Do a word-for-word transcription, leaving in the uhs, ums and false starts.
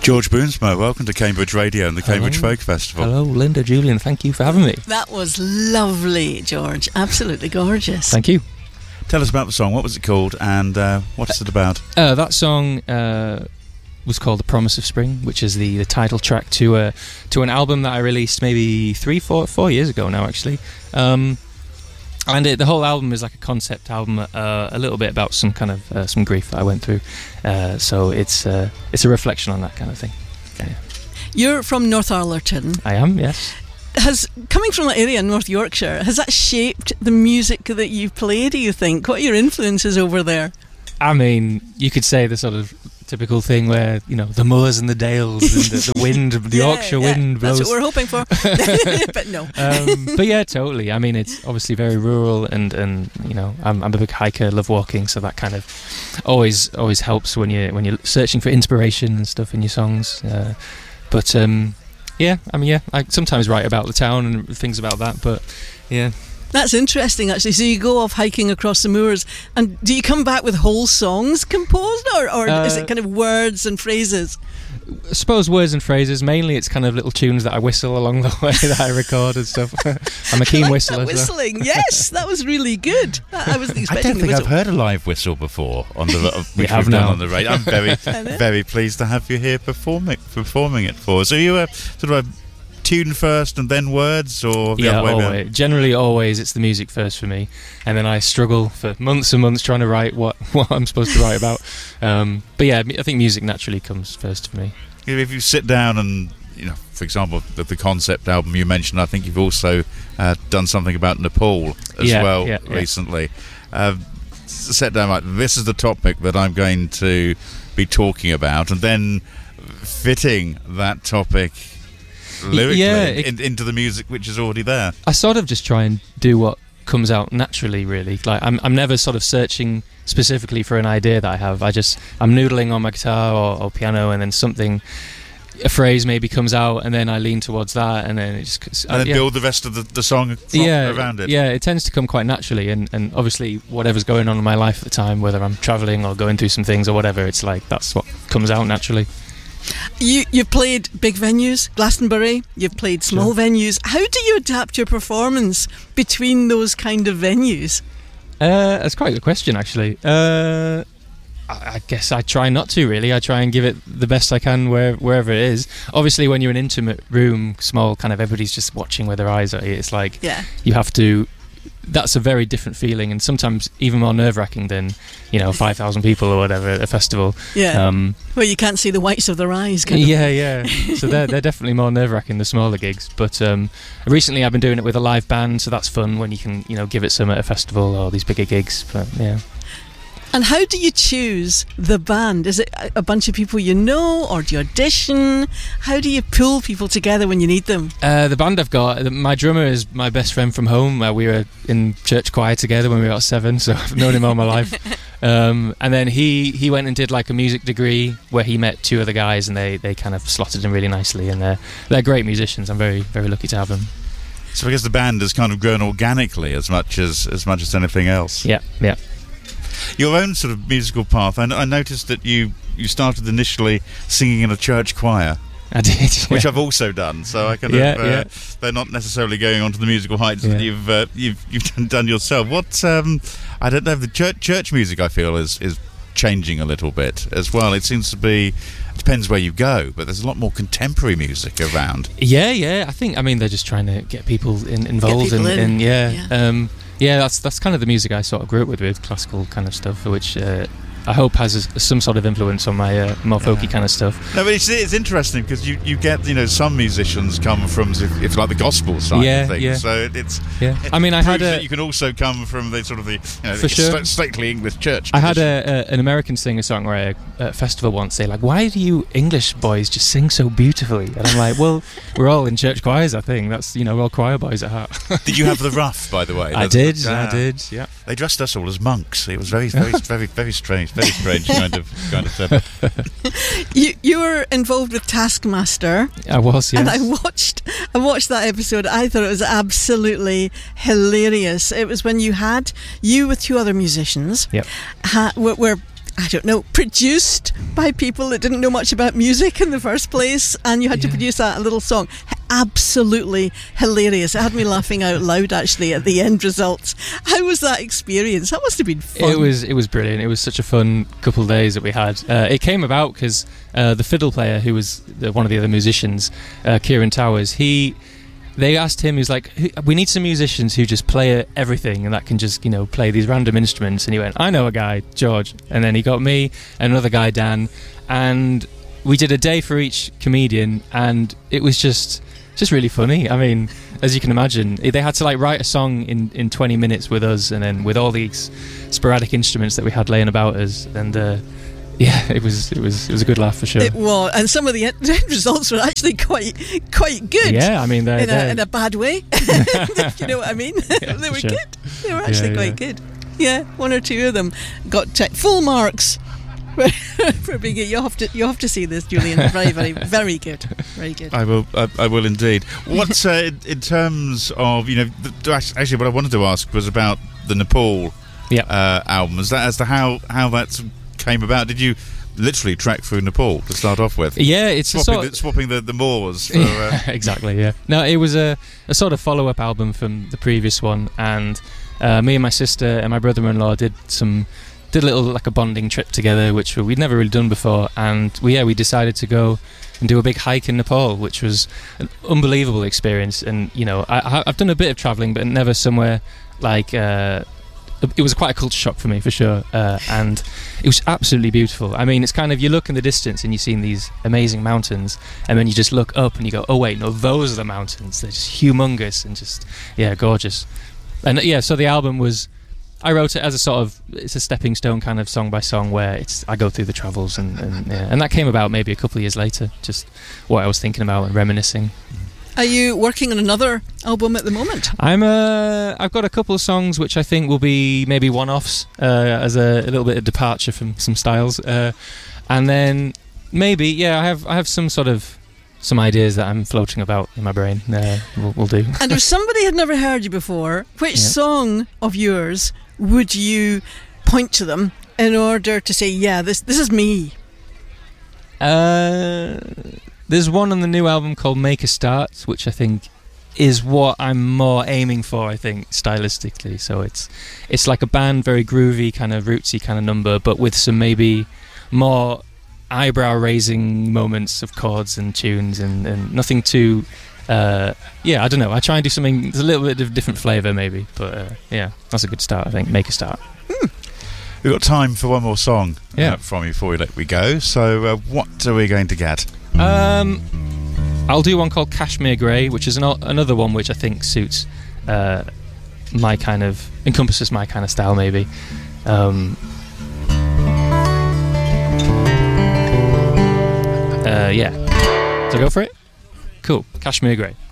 George Boonsma, welcome to Cambridge Radio and the Cambridge Hello. Folk Festival. Hello, Linda, Julian, thank you for having me. That was lovely, George. Absolutely gorgeous. Thank you. Tell us about the song. What was it called and uh, what's it about? Uh, that song uh, was called The Promise of Spring, which is the, the title track to a, to an album that I released maybe three, four, four years ago now, actually. Um, and it, the whole album is like a concept album, uh, a little bit about some kind of uh, some grief that I went through. Uh, so it's uh, it's a reflection on that kind of thing. Yeah. You're from North Arlerton. I am, yes. Has coming from that area in North Yorkshire, has that shaped the music that you play, do you think? What are your influences over there? I mean, you could say the sort of typical thing where, you know, the moors and the dales and the, the wind, the yeah, Yorkshire yeah, wind blows. That's what we're hoping for. But no. um, but yeah, totally. I mean, it's obviously very rural, and, and you know, I'm, I'm a big hiker, love walking, so that kind of always always helps when you when you're searching for inspiration and stuff in your songs. Uh, but um, yeah, I mean, yeah, I sometimes write about the town and things about that. But yeah. That's interesting, actually. So you go off hiking across the moors, and do you come back with whole songs composed, or, or uh, is it kind of words and phrases? I suppose words and phrases. Mainly it's kind of little tunes that I whistle along the way that I record and stuff. I'm a keen I like whistler. that whistling, so. Yes, that was really good. I wasn't I expecting don't think the I've whistle. heard a live whistle before on the uh, which have we've done now. on the radio. I'm very, very pleased to have you here performing performing it for us. So you were sort of a tune first and then words, or the Yeah, other way around? always. Generally, always it's the music first for me, and then I struggle for months and months trying to write what, what I'm supposed to write about. Um, but yeah, I think music naturally comes first for me. If you sit down and, you know, for example, the, the concept album you mentioned, I think you've also uh, done something about Nepal as Yeah, well yeah, yeah. recently. Uh, sit down like, this is the topic that I'm going to be talking about, and then fitting that topic lyrically Yeah, it- in, into the music which is already there. I sort of just try and do what comes out naturally, really. Like I'm, I'm never sort of searching specifically for an idea that I have. I just, I'm noodling on my guitar or, or piano, and then something, a phrase maybe comes out, and then I lean towards that, and then it just And then uh, yeah. build the rest of the, the song from, yeah, around it. Yeah, it tends to come quite naturally, and, and obviously whatever's going on in my life at the time, whether I'm travelling or going through some things or whatever, it's like that's what comes out naturally. You, you've played big venues, Glastonbury, you've played small Sure. venues. How do you adapt your performance between those kind of venues? Uh, that's quite a good question, actually. Uh, I, I guess I try not to, really. I try and give it the best I can where, wherever it is. Obviously, when you're in an intimate room, small, kind of everybody's just watching with their eyes at you. It's like Yeah. you have to... That's a very different feeling, and sometimes even more nerve-wracking than, you know, five thousand people or whatever at a festival. Yeah. Um, Where you can't see the whites of their eyes. Kind of. yeah, yeah. So they're they're definitely more nerve-wracking, the smaller gigs. But um, recently I've been doing it with a live band, so that's fun when you can, you know, give it some at a festival or these bigger gigs. But yeah. And how do you choose the band? Is it a a bunch of people you know, or do you audition? How do you pull people together when you need them? Uh, the band I've got, my drummer is my best friend from home. Uh, we were in church choir together when we were about seven, so I've known him all my life. Um, and then he, he went and did like a music degree where he met two other guys, and they, they kind of slotted in really nicely. And they're they're great musicians. I'm very very lucky to have them. So I guess the band has kind of grown organically as much as as much as anything else. Yeah, yeah. Your own sort of musical path. I, I noticed that you, you started initially singing in a church choir, I did. which yeah. I've also done. So I kind Yeah, of uh, yeah. they're not necessarily going on to the musical heights Yeah. that you've uh, you've you've done yourself. What um, I don't know. The church church music I feel is is changing a little bit as well. It seems to be. It depends where you go, but there's a lot more contemporary music around. Yeah, yeah. I think I mean they're just trying to get people in, involved people and, in. and yeah, Yeah. Um, yeah. That's that's kind of the music I sort of grew up with, with classical kind of stuff, which uh, I hope has a, some sort of influence on my uh, more folky Yeah. kind of stuff. No, but it's, it's interesting because you, you get, you know, some musicians come from, if, if you like, the gospel side Yeah, of things. yeah. So it, it's. Yeah, It I mean, I had proves a that you can also come from the sort of the, you know, For the sure. sta- stately English church. I had tradition. a, a an American singer-songwriter at a festival once say like, "Why do you English boys just sing so beautifully?" And I'm like, "Well, we're all in church choirs. I think that's you know we're all choir boys at heart." Did you have the ruff, by the way? I That's- did, I ah. did. Yeah. They dressed us all as monks. It was very, very, very, very strange, very strange kind of kind of setup. You you were involved with Taskmaster, I was. Yes. and I watched I watched that episode. I thought it was absolutely hilarious. It was when you had you with two other musicians. Yep. Ha, were, were I don't know, produced by people that didn't know much about music in the first place, and you had to Yeah. produce that little song. Absolutely hilarious. It had me laughing out loud, actually, at the end results. How was that experience? That must have been fun. It was it was brilliant. It was such a fun couple of days that we had. Uh, it came about because uh, the fiddle player, who was the, one of the other musicians, uh, Kieran Towers, he they asked him, he was like, "Who- we need some musicians who just play everything and that can just, you know, play these random instruments." And he went, "I know a guy, George." And then he got me and another guy, Dan, and we did a day for each comedian, and it was just just really funny. I mean, as you can imagine, they had to like write a song in, in twenty minutes with us, and then with all these sporadic instruments that we had laying about us, and uh, yeah, it was it was it was a good laugh for sure. It was, and some of the end results were actually quite quite good. Yeah, I mean, they're, in, a, they're, in a bad way. You know what I mean? Yeah, They were sure. good. They were actually Yeah, quite yeah. good. Yeah, one or two of them got check full marks for, for being good. You have to you have to see this, Julian. Very very very good. Very good. I will. I, I will indeed. What's uh, in, in terms of you know? The, actually, what I wanted to ask was about the Nepal Yeah. uh, album. As that as to how how that came about. Did you literally trek through Nepal to start off with? Yeah, it's a Swapping, sort the, swapping the, the Moors for, uh, exactly, yeah. No, it was a, a sort of follow-up album from the previous one, and uh, me and my sister and my brother-in-law did some did a little like a bonding trip together, which we'd never really done before, and we yeah we decided to go and do a big hike in Nepal, which was an unbelievable experience. And you know, I, I've done a bit of travelling, but never somewhere like. Uh, it was quite a culture shock for me, for sure, uh, and it was absolutely beautiful. I mean, it's kind of, you look in the distance and you've seen these amazing mountains, and then you just look up and you go, oh wait, no, those are the mountains. They're just humongous and just, yeah, gorgeous. And yeah, so the album was, I wrote it as a sort of, it's a stepping stone kind of song by song where it's I go through the travels, and, and, yeah, and that came about maybe a couple of years later, just what I was thinking about and reminiscing. Are you working on another album at the moment? I'm uh, I've got a couple of songs which I think will be maybe one-offs uh, as a, a little bit of departure from some styles, uh, and then maybe yeah I have I have some sort of some ideas that I'm floating about in my brain. Uh, we'll, we'll do. And if somebody had never heard you before, which Yeah. song of yours would you point to them in order to say, yeah, this this is me? Uh, there's one on the new album called Make a Start, which I think is what I'm more aiming for, I think, stylistically. So it's it's like a band, very groovy, kind of rootsy kind of number, but with some maybe more eyebrow-raising moments of chords and tunes, and, and nothing too... Uh, yeah, I don't know. I try and do something, there's a little bit of different flavour maybe, but uh, yeah, that's a good start, I think. Make a Start. we've got time for one more song Yeah. uh, from you before we let we go. So, uh, what are we going to get? Um, I'll do one called Kashmir Grey, which is an, another one which I think suits uh, my kind of, encompasses my kind of style maybe. Um, uh, yeah. So go for it? Cool. Kashmir Grey.